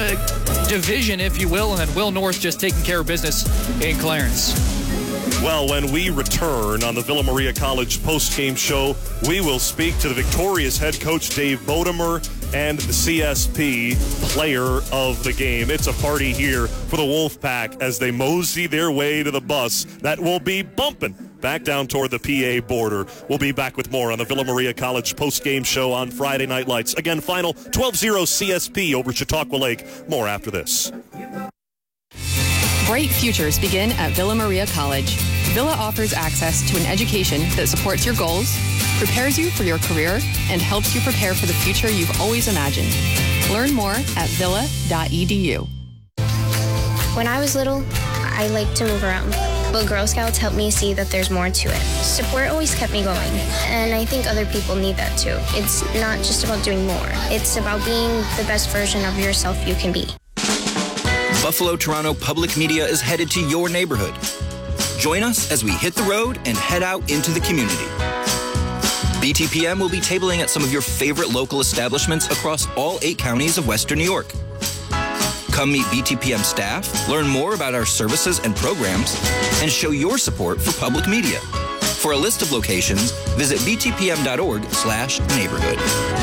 uh, division, if you will. And then Will North just taking care of business in Clarence. Well, when we return on the Villa Maria College post-game show, we will speak to the victorious head coach Dave Bodemer and the C S P player of the game. It's a party here for the Wolfpack as they mosey their way to the bus that will be bumping back down toward the P A border. We'll be back with more on the Villa Maria College post-game show on Friday Night Lights. Again, final twelve zero C S P over Chautauqua Lake. More after this. Bright futures begin at Villa Maria College. Villa offers access to an education that supports your goals, prepares you for your career, and helps you prepare for the future you've always imagined. Learn more at villa dot e d u. When I was little, I liked to move around, but Girl Scouts helped me see that there's more to it. Support always kept me going, and I think other people need that too. It's not just about doing more. It's about being the best version of yourself you can be. Buffalo Toronto Public Media is headed to your neighborhood. Join us as we hit the road and head out into the community. B T P M will be tabling at some of your favorite local establishments across all eight counties of Western New York. Come meet B T P M staff, learn more about our services and programs, and show your support for public media. For a list of locations, visit b t p m dot org slash neighborhood.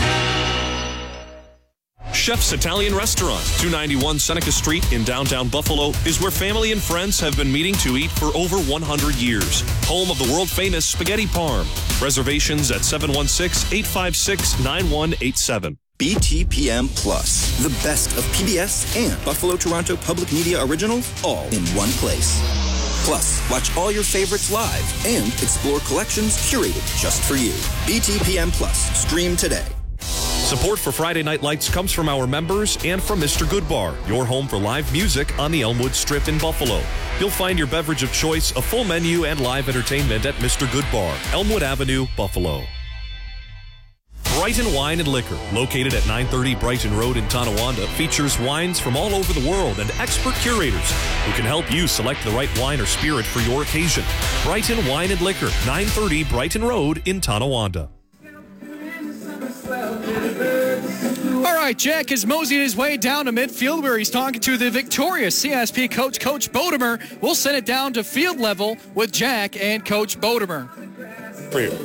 Chef's Italian Restaurant, two ninety-one Seneca Street in downtown Buffalo, is where family and friends have been meeting to eat for over one hundred years. Home of the world-famous Spaghetti Parm. Reservations at seven one six, eight five six, nine one eight seven. B T P M Plus, the best of P B S and Buffalo Toronto Public Media originals, all in one place. Plus, watch all your favorites live and explore collections curated just for you. B T P M Plus, stream today. Support for Friday Night Lights comes from our members and from Mister Goodbar, your home for live music on the Elmwood Strip in Buffalo. You'll find your beverage of choice, a full menu, and live entertainment at Mister Goodbar, Elmwood Avenue, Buffalo. Brighton Wine and Liquor, located at nine thirty Brighton Road in Tonawanda, features wines from all over the world and expert curators who can help you select the right wine or spirit for your occasion. Brighton Wine and Liquor, nine thirty Brighton Road in Tonawanda. All right, Jack is moseying his way down to midfield where he's talking to the victorious C S P coach, Coach Bodemer. We'll send it down to field level with Jack and Coach Bodemer. For you.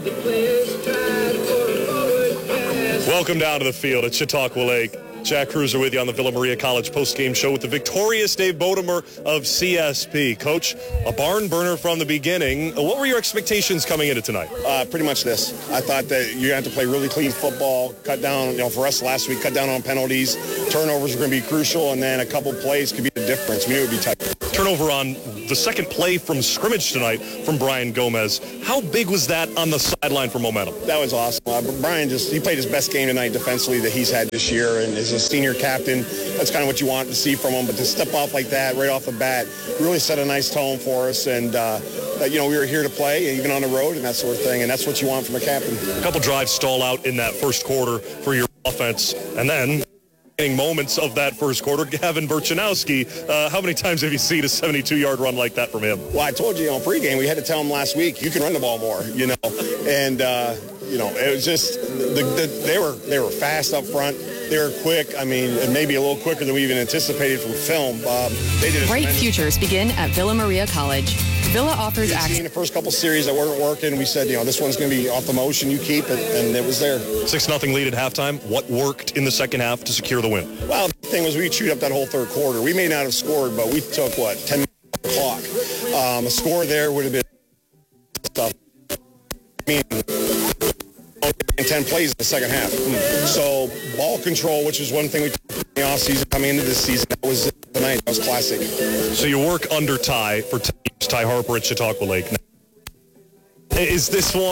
Welcome down to the field at Chautauqua Lake. Jack Cruiser with you on the Villa Maria College postgame show with the victorious Dave Bodemer of C S P. Coach, a barn burner from the beginning. What were your expectations coming into tonight? Uh, pretty much this. I thought that you had to play really clean football, cut down, you know, for us last week, cut down on penalties. Turnovers were going to be crucial, and then a couple plays could be the difference. We knew it would be tight. Turnover on the second play from scrimmage tonight from Brian Gomez. How big was that on the sideline for momentum? That was awesome. Uh, Brian just, he played his best game tonight defensively that he's had this year, and as a senior captain, that's kind of what you want to see from him. But to step off like that right off the bat really set a nice tone for us, and uh, that, you know, we were here to play, even on the road and that sort of thing, and that's what you want from a captain. A couple drives stall out in that first quarter for your offense, and then moments of that first quarter, Gavin Burchanowski. Uh, how many times have you seen a seventy-two-yard run like that from him? Well, I told you on pregame, we had to tell him last week, you can run the ball more, you know, and uh, you know, it was just the, the, they were they were fast up front. They were quick. I mean, maybe a little quicker than we even anticipated from film. Um, they did. Bright futures begin at Villa Maria College. Villa offers access. In the first couple series that weren't working, we said, you know, this one's going to be off the motion. You keep it, and it was there. six nothing lead at halftime. What worked in the second half to secure the win? Well, the thing was we chewed up that whole third quarter. We may not have scored, but we took, what, ten minutes off the clock. Um, a score there would have been stuff. I mean, ten plays in the second half. So ball control, which is one thing we took in the offseason coming into this season, that was tonight. That was classic. So you work under Ty for ten years, Ty Harper at Chautauqua Lake. Is this one?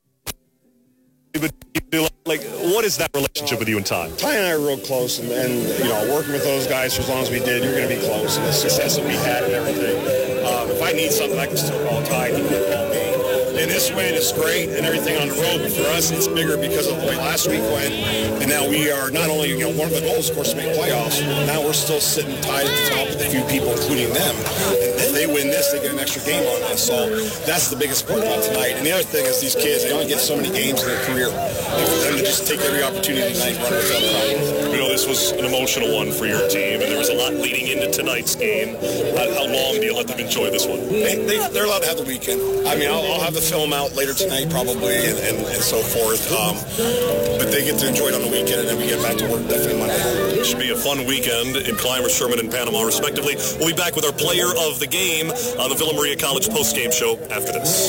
Like, what is that relationship with you and Ty? Ty and I are real close, and, and you know, working with those guys for as long as we did, you're going to be close, and the success that we had and everything. Um, if I need something, I can still call Ty, and he can call me. And this win is great and everything on the road, but for us, it's bigger because of the way last week went. And now we are not only, you know, one of the goals, of course, to make playoffs. Now we're still sitting tied at the top with a few people, including them. And if they win this, they get an extra game on us. So that's the biggest part about tonight. And the other thing is these kids, they only get so many games in their career. And for them to just take every opportunity tonight and run without problem. We know this was an emotional one for your team, and there was a lot leading into tonight's game. Uh, how long do you let them enjoy this one? They, they, they're allowed to have the weekend. I mean, I'll, I'll have the film out later tonight probably and, and, and so forth. Um, but they get to enjoy it on the weekend, and then we get back to work definitely Monday. It should be a fun weekend in Clymer, Sherman, and Panama, respectively. We'll be back with our player of the game on the Villa Maria College postgame show after this.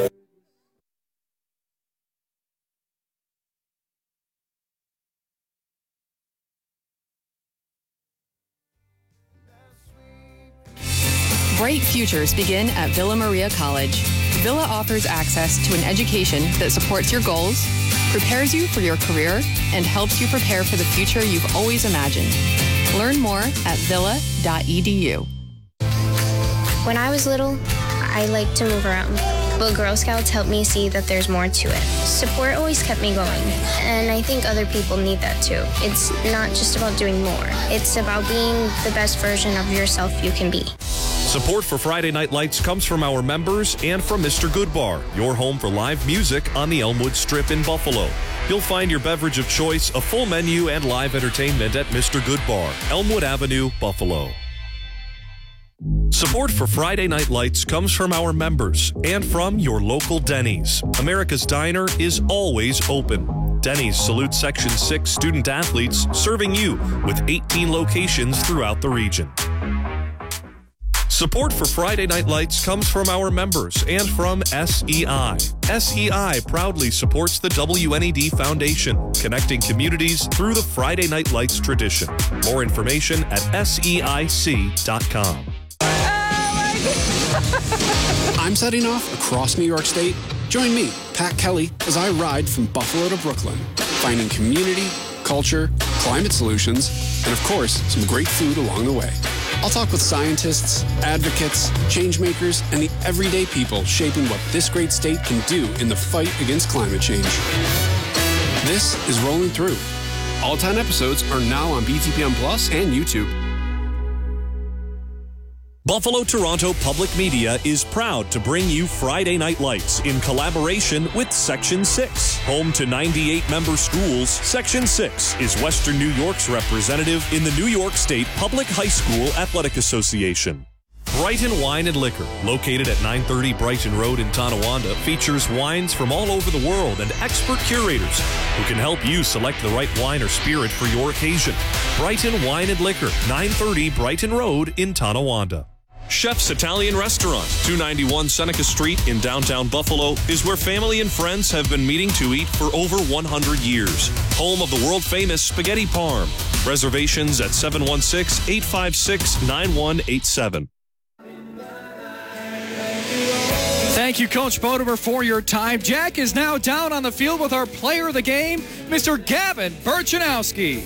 Bright futures begin at Villa Maria College. Villa offers access to an education that supports your goals, prepares you for your career, and helps you prepare for the future you've always imagined. Learn more at villa dot e d u. When I was little, I liked to move around, but Girl Scouts helped me see that there's more to it. Support always kept me going, and I think other people need that too. It's not just about doing more. It's about being the best version of yourself you can be. Support for Friday Night Lights comes from our members and from Mister Goodbar, your home for live music on the Elmwood Strip in Buffalo. You'll find your beverage of choice, a full menu, and live entertainment at Mister Goodbar, Elmwood Avenue, Buffalo. Support for Friday Night Lights comes from our members and from your local Denny's. America's Diner is always open. Denny's salutes Section six student athletes, serving you with eighteen locations throughout the region. Support for Friday Night Lights comes from our members and from S E I. S E I proudly supports the W N E D Foundation, connecting communities through the Friday Night Lights tradition. More information at S E I C dot com. I'm setting off across New York State. Join me, Pat Kelly, as I ride from Buffalo to Brooklyn, finding community, culture, climate solutions, and of course, some great food along the way. I'll talk with scientists, advocates, change makers, and the everyday people shaping what this great state can do in the fight against climate change. This is Rolling Through. All ten episodes are now on B T P M Plus and YouTube. Buffalo Toronto Public Media is proud to bring you Friday Night Lights in collaboration with Section six. Home to ninety-eight member schools, Section six is Western New York's representative in the New York State Public High School Athletic Association. Brighton Wine and Liquor, located at nine thirty Brighton Road in Tonawanda, features wines from all over the world and expert curators who can help you select the right wine or spirit for your occasion. Brighton Wine and Liquor, nine thirty Brighton Road in Tonawanda. Chef's Italian Restaurant, two ninety-one Seneca Street in downtown Buffalo, is where family and friends have been meeting to eat for over one hundred years. Home of the world-famous Spaghetti Parm. Reservations at seven one six, eight five six, nine one eight seven. Thank you, Coach Bodemer, for your time. Jack is now down on the field with our player of the game, Mister Gavin Burchanowski.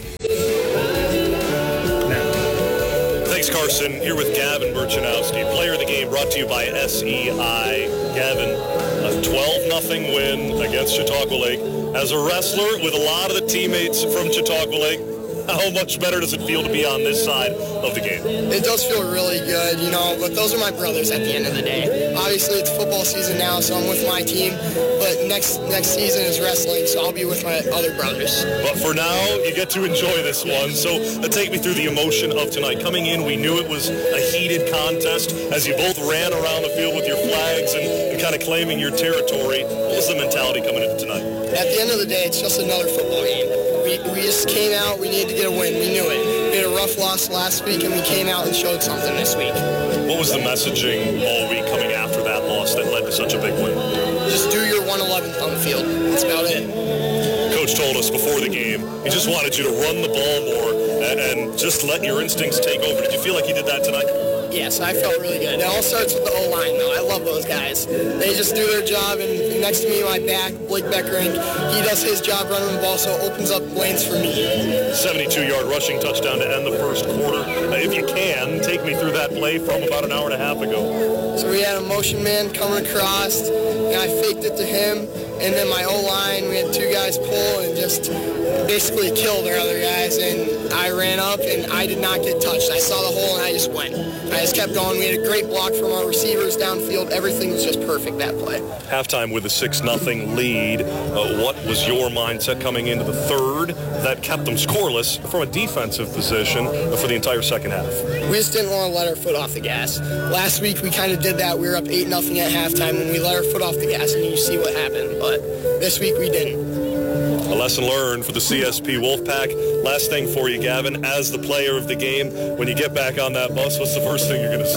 Thanks, Carson. Here with Gavin Burchanowski, player of the game, brought to you by S E I. Gavin, a twelve nothing win against Chautauqua Lake. As a wrestler with a lot of the teammates from Chautauqua Lake, how much better does it feel to be on this side of the game? It does feel really good, you know, but those are my brothers at the end of the day. Obviously, it's football season now, so I'm with my team, but next next season is wrestling, so I'll be with my other brothers. But for now, you get to enjoy this one. So uh, take me through the emotion of tonight. Coming in, we knew it was a heated contest as you both ran around the field with your flags and, and kind of claiming your territory. What was the mentality coming into tonight? At the end of the day, it's just another football game. We, we just came out, we needed to get a win. We knew it. We had a rough loss last week, and we came out and showed something this week. What was the messaging all week coming after that loss that led to such a big win? Just do your one eleventh on the field. That's about it. Coach told us before the game, he just wanted you to run the ball more and, and just let your instincts take over. Did you feel like he did that tonight? Yes, I felt really good. It all starts with the O-line, though. I love those guys. They just do their job, and next to me, my back, Blake Beckering, he does his job running the ball, so it opens up lanes for me. seventy-two-yard rushing touchdown to end the first quarter. Uh, if you can, take me through that play from about an hour and a half ago. So we had a motion man coming across, and I faked it to him, and then my O-line, we had two guys pull and just basically killed our other guys, and I ran up, and I did not get touched. I saw the hole, and I just went. I just kept going. We had a great block from our receivers downfield. Everything was just perfect that play. Halftime with a six nothing lead. Uh, what was your mindset coming into the third that kept them scoreless from a defensive position for the entire second half? We just didn't want to let our foot off the gas. Last week we kind of did that. We were up eight nothing at halftime, and we let our foot off the gas, and you see what happened. But this week we didn't. A lesson learned for the C S P Wolfpack. Last thing for you, Gavin, as the player of the game, when you get back on that bus, what's the first thing you're going to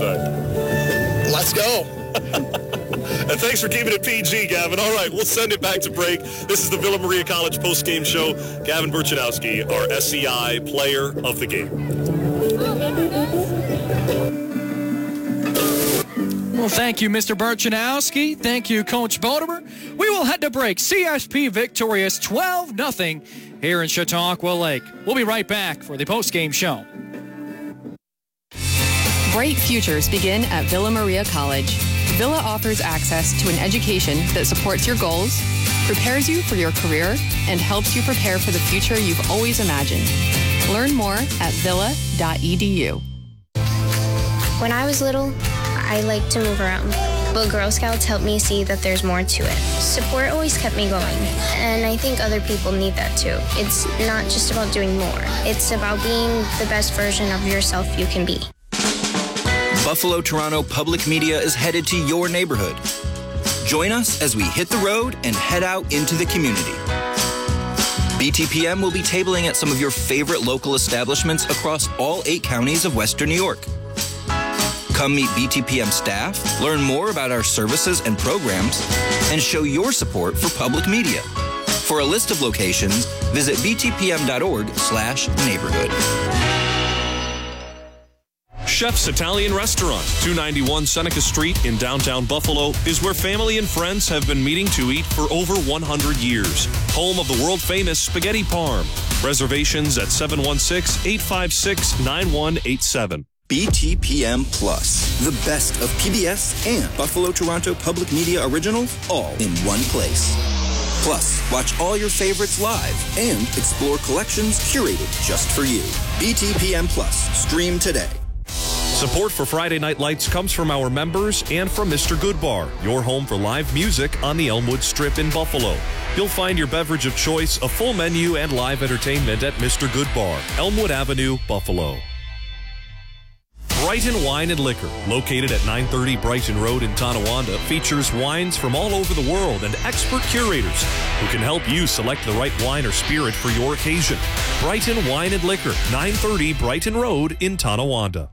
say? Let's go. And thanks for keeping it P G, Gavin. All right, we'll send it back to break. This is the Villa Maria College post-game show. Gavin Burchanowski, our S E I player of the game. Well, thank you, Mister Burchanowski. Thank you, Coach Bodemer. We will head to break. C S P victorious twelve nothing here in Chautauqua Lake. We'll be right back for the post-game show. Bright futures begin at Villa Maria College. Villa offers access to an education that supports your goals, prepares you for your career, and helps you prepare for the future you've always imagined. Learn more at villa dot e d u. When I was little, I liked to move around, but Girl Scouts helped me see that there's more to it. Support always kept me going, and I think other people need that too. It's not just about doing more. It's about being the best version of yourself you can be. Buffalo Toronto Public Media is headed to your neighborhood. Join us as we hit the road and head out into the community. B T P M will be tabling at some of your favorite local establishments across all eight counties of Western New York. Come meet B T P M staff, learn more about our services and programs, and show your support for public media. For a list of locations, visit b t p m dot org slash neighborhood. Chef's Italian Restaurant, two ninety-one Seneca Street in downtown Buffalo, is where family and friends have been meeting to eat for over one hundred years. Home of the world-famous Spaghetti Parm. Reservations at seven one six, eight five six, nine one eight seven. B T P M Plus, the best of P B S and Buffalo Toronto Public Media originals all in one place. Plus, watch all your favorites live and explore collections curated just for you. B T P M Plus, stream today. Support for Friday Night Lights comes from our members and from Mister Goodbar, your home for live music on the Elmwood Strip in Buffalo. You'll find your beverage of choice, a full menu, and live entertainment at Mister Goodbar, Elmwood Avenue, Buffalo. Brighton Wine and Liquor, located at nine thirty Brighton Road in Tonawanda, features wines from all over the world and expert curators who can help you select the right wine or spirit for your occasion. Brighton Wine and Liquor, nine thirty Brighton Road in Tonawanda.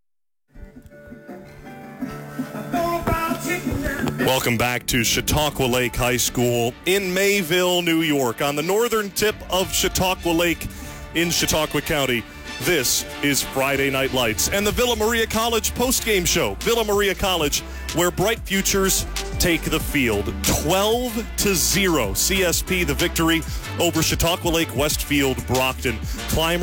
Welcome back to Chautauqua Lake High School in Mayville, New York, on the northern tip of Chautauqua Lake in Chautauqua County. This is Friday Night Lights and the Villa Maria College postgame show. Villa Maria College, where bright futures take the field. twelve to zero. C S P the victory over Chautauqua Lake Westfield Brockton. Climber